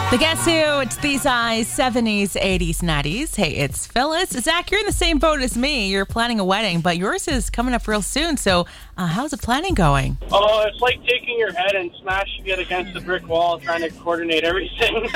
The Guess Who, it's These Eyes, 70s, 80s, 90s. Hey, it's Phyllis. Zach, you're in the same boat as me. You're planning a wedding, but yours is coming up real soon. So how's the planning going? Oh, it's like taking your head and smashing it against the brick wall, trying to coordinate everything.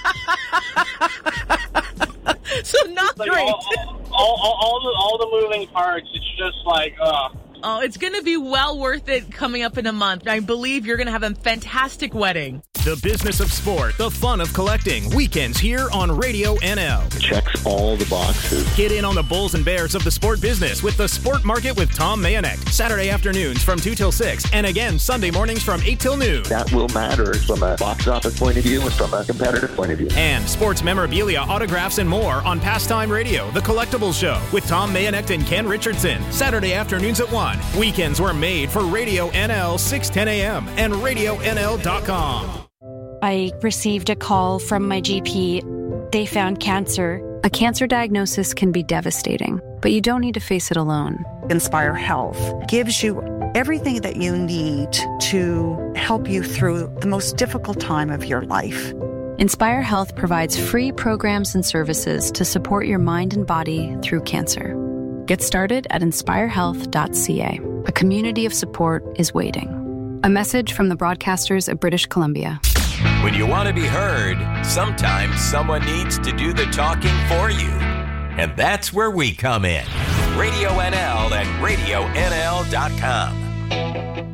So not like great. all the moving parts. It's just like, Oh, it's going to be well worth it coming up in a month. I believe you're going to have a fantastic wedding. The business of sport, the fun of collecting. Weekends here on Radio NL. Checks all the boxes. Get in on the bulls and bears of the sport business with the Sport Market with Tom Mayonek. Saturday afternoons from 2 till 6. And again, Sunday mornings from 8 till noon. That will matter from a box office point of view and from a competitive point of view. And sports memorabilia, autographs, and more on Pastime Radio, The Collectibles Show with Tom Mayonek and Ken Richardson. Saturday afternoons at 1. Weekends were made for Radio NL 610 a.m. and RadioNL.com. I received a call from my GP. They found cancer. A cancer diagnosis can be devastating, but you don't need to face it alone. Inspire Health gives you everything that you need to help you through the most difficult time of your life. Inspire Health provides free programs and services to support your mind and body through cancer. Get started at inspirehealth.ca. A community of support is waiting. A message from the broadcasters of British Columbia. When you want to be heard, sometimes someone needs to do the talking for you. And that's where we come in. Radio NL and RadioNL.com.